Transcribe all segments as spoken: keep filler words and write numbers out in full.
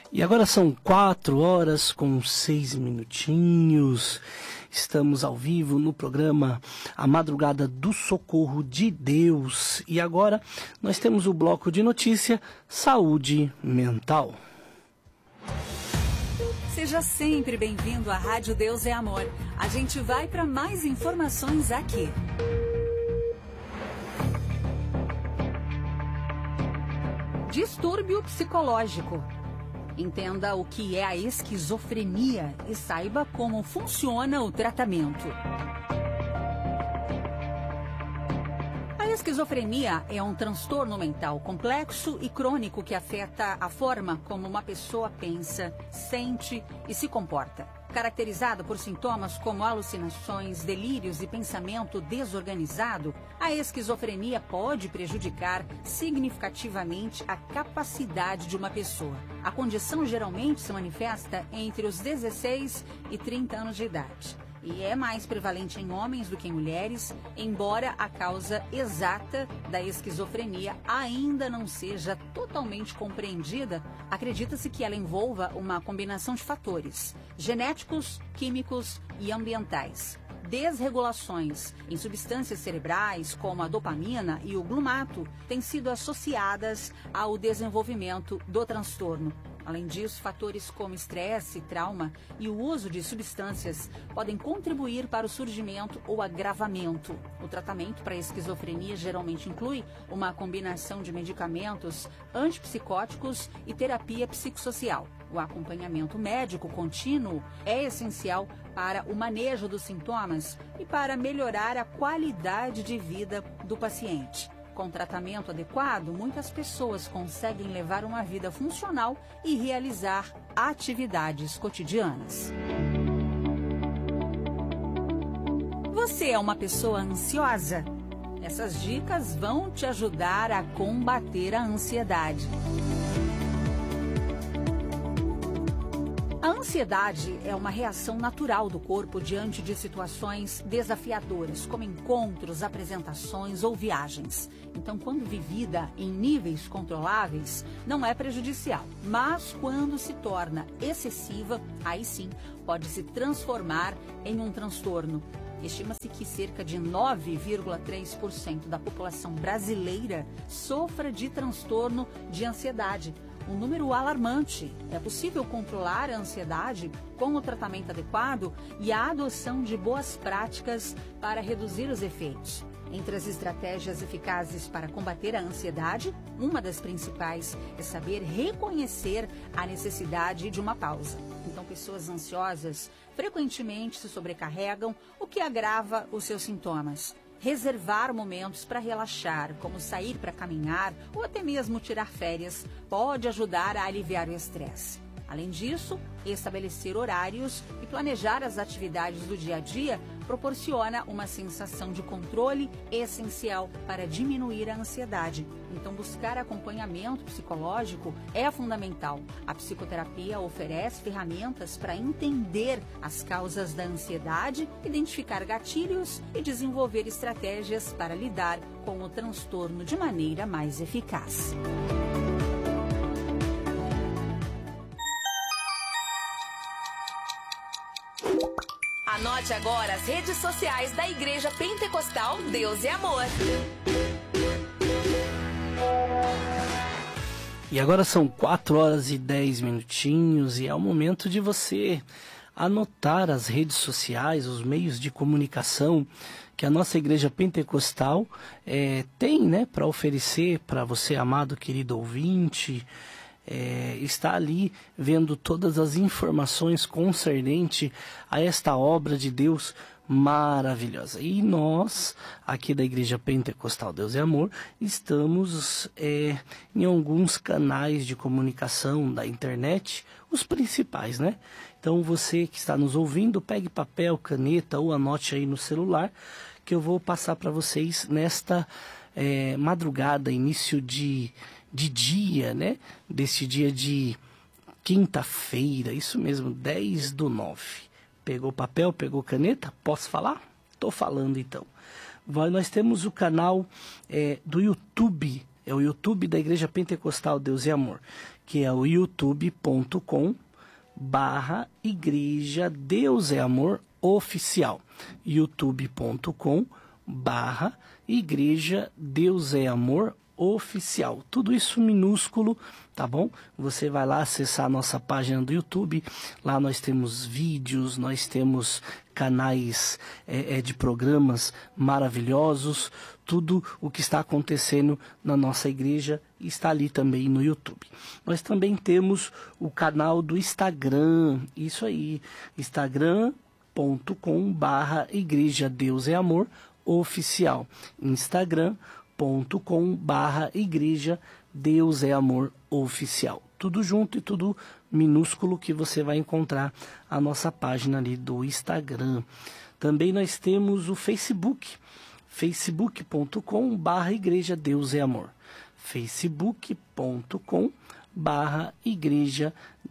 E agora são quatro horas com seis minutinhos. Estamos ao vivo no programa A Madrugada do Socorro de Deus. E agora nós temos o bloco de notícia Saúde Mental. Seja sempre bem-vindo à Rádio Deus é Amor. A gente vai para mais informações aqui. Distúrbio psicológico. Entenda o que é a esquizofrenia e saiba como funciona o tratamento. A esquizofrenia é um transtorno mental complexo e crônico que afeta a forma como uma pessoa pensa, sente e se comporta. Caracterizada por sintomas como alucinações, delírios e pensamento desorganizado, a esquizofrenia pode prejudicar significativamente a capacidade de uma pessoa. A condição geralmente se manifesta entre os dezesseis e trinta anos de idade. E é mais prevalente em homens do que em mulheres, embora a causa exata da esquizofrenia ainda não seja totalmente compreendida. Acredita-se que ela envolva uma combinação de fatores genéticos, químicos e ambientais. Desregulações em substâncias cerebrais, como a dopamina e o glumato, têm sido associadas ao desenvolvimento do transtorno. Além disso, fatores como estresse, trauma e o uso de substâncias podem contribuir para o surgimento ou agravamento. O tratamento para a esquizofrenia geralmente inclui uma combinação de medicamentos antipsicóticos e terapia psicossocial. O acompanhamento médico contínuo é essencial para o manejo dos sintomas e para melhorar a qualidade de vida do paciente. Com tratamento adequado, muitas pessoas conseguem levar uma vida funcional e realizar atividades cotidianas. Você é uma pessoa ansiosa? Essas dicas vão te ajudar a combater a ansiedade. A ansiedade é uma reação natural do corpo diante de situações desafiadoras, como encontros, apresentações ou viagens. Então, quando vivida em níveis controláveis, não é prejudicial. Mas quando se torna excessiva, aí sim pode se transformar em um transtorno. Estima-se que cerca de nove vírgula três por cento da população brasileira sofra de transtorno de ansiedade. Um número alarmante. É possível controlar a ansiedade com o tratamento adequado e a adoção de boas práticas para reduzir os efeitos. Entre as estratégias eficazes para combater a ansiedade, uma das principais é saber reconhecer a necessidade de uma pausa. Então, pessoas ansiosas frequentemente se sobrecarregam, o que agrava os seus sintomas. Reservar momentos para relaxar, como sair para caminhar ou até mesmo tirar férias, pode ajudar a aliviar o estresse. Além disso, estabelecer horários e planejar as atividades do dia a dia proporciona uma sensação de controle essencial para diminuir a ansiedade. Então, buscar acompanhamento psicológico é fundamental. A psicoterapia oferece ferramentas para entender as causas da ansiedade, identificar gatilhos e desenvolver estratégias para lidar com o transtorno de maneira mais eficaz. Anote agora as redes sociais da Igreja Pentecostal Deus é Amor. E agora são quatro horas e dez minutinhos e é o momento de você anotar as redes sociais, os meios de comunicação que a nossa Igreja Pentecostal é, tem, né, para oferecer para você, amado, querido ouvinte. É, está ali vendo todas as informações concernente a esta obra de Deus maravilhosa. E nós, aqui da Igreja Pentecostal Deus é Amor, estamos é, em alguns canais de comunicação da internet, os principais, né? Então você que está nos ouvindo, pegue papel, caneta ou anote aí no celular, que eu vou passar para vocês nesta é, madrugada, início de... de dia, né? Desse dia de quinta-feira, isso mesmo, dez do nove. Pegou papel, pegou caneta? Posso falar? Tô falando então. Nós temos o canal é, do YouTube é o YouTube da Igreja Pentecostal Deus e Amor, que é o youtube ponto com barra Igreja Deus é Amor Oficial. youtube ponto com barra Igreja Deus é Amor Oficial. Tudo isso minúsculo, tá bom? Você vai lá acessar a nossa página do YouTube. Lá nós temos vídeos, nós temos canais é, é, de programas maravilhosos. Tudo o que está acontecendo na nossa igreja está ali também no YouTube. Nós também temos o canal do Instagram. Isso aí, instagram ponto com barra Igreja Deus é Amor Oficial. Instagram ponto com barra Igreja Deus é Amor Oficial. Tudo junto e tudo minúsculo, que você vai encontrar a nossa página ali do Instagram. Também nós temos o Facebook, facebook ponto com barra Igreja Deus é Amor. facebook ponto com barra Igreja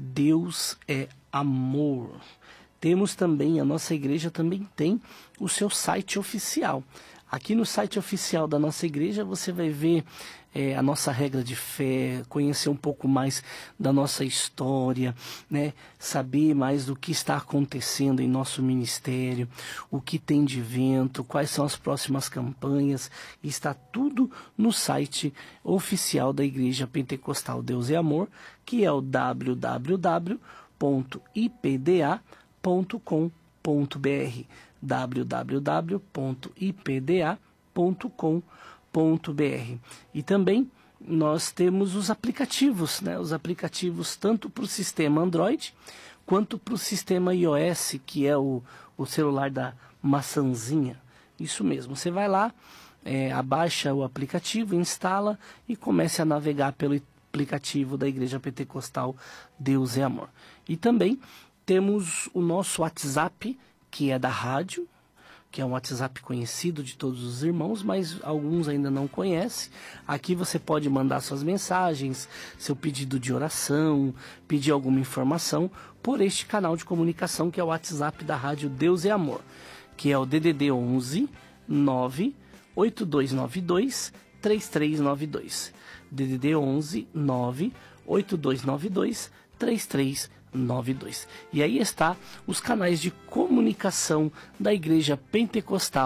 Deus é Amor. Temos também, a nossa igreja também tem o seu site oficial. Aqui no site oficial da nossa igreja você vai ver é, a nossa regra de fé, conhecer um pouco mais da nossa história, né? Saber mais do que está acontecendo em nosso ministério, o que tem de evento, quais são as próximas campanhas. Está tudo no site oficial da Igreja Pentecostal Deus e Amor, que é o w w w ponto i p d a ponto com ponto b r. w w w ponto i p d a ponto com ponto b r. E também nós temos os aplicativos, né? Os aplicativos tanto para o sistema Android quanto para o sistema iOS, que é o, o celular da maçãzinha. Isso mesmo, você vai lá, é, abaixa o aplicativo, instala e comece a navegar pelo aplicativo da Igreja Pentecostal Deus é Amor. E também temos o nosso WhatsApp, que é da rádio, que é um WhatsApp conhecido de todos os irmãos, mas alguns ainda não conhecem. Aqui você pode mandar suas mensagens, seu pedido de oração, pedir alguma informação por este canal de comunicação, que é o WhatsApp da rádio Deus é Amor, que é o D D D onze nove oito dois nove dois três três nove dois. D D D onze nove oito dois nove dois três três nove dois. E aí está os canais de comunicação da Igreja Pentecostal